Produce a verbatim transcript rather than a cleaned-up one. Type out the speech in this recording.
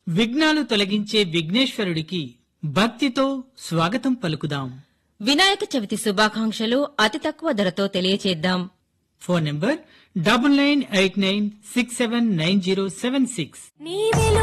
విఘ్నాలు తొలగించే విఘ్నేశ్వరుడికి భక్తితో స్వాగతం పలుకుదాం. వినాయక చవితి శుభాకాంక్షలు అతి తక్కువ ధరతో తెలియచేద్దాం. Phone number double nine eight nine six seven nine zero seven six.